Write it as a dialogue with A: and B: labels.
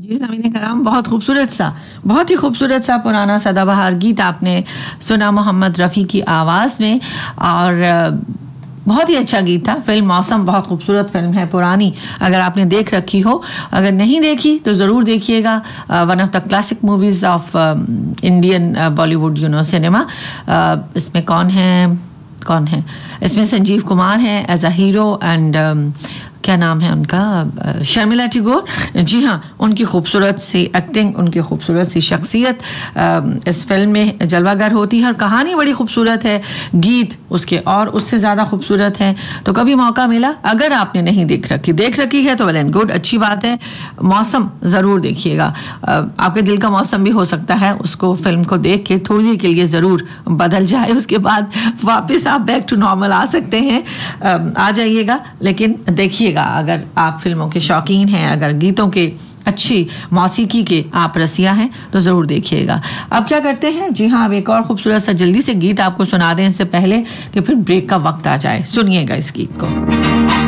A: जी ज़मीन कराम, बहुत ही खूबसूरत सा पुराना सदाबहार गीत आपने सुना मोहम्मद रफ़ी की आवाज़ में। और बहुत ही अच्छा गीत था। फिल्म मौसम बहुत खूबसूरत फिल्म है, पुरानी, अगर आपने देख रखी हो, अगर नहीं देखी तो ज़रूर देखिएगा। One of the classic movies of Indian Bollywood cinema. इसमें कौन है इसमें संजीव कुमार हैं एज अ हीरो एंड क्या नाम है उनका, शर्मिला टैगोर। जी हाँ, उनकी खूबसूरत सी एक्टिंग, उनकी खूबसूरत सी शख्सियत इस फिल्म में जलवागर होती है। और कहानी बड़ी खूबसूरत है, गीत उसके और उससे ज़्यादा खूबसूरत हैं। तो कभी मौका मिला, अगर आपने नहीं देख रखी है तो वेल एंड गुड, अच्छी बात है। मौसम ज़रूर देखिएगा, आपके दिल का मौसम भी हो सकता है उसको फिल्म को देख के थोड़ी देर के लिए ज़रूर बदल जाए, उसके बाद वापस आप बैक टू नॉर्मल आ सकते हैं, आ जाइएगा। लेकिन देखिए, अगर आप फिल्मों के शौकीन हैं, अगर गीतों के अच्छी मौसीकी के आप रसिया हैं तो ज़रूर देखिएगा। अब क्या करते हैं, जी हाँ, अब एक और खूबसूरत सा जल्दी से गीत आपको सुना दें इससे पहले कि फिर ब्रेक का वक्त आ जाए। सुनिएगा इस गीत को।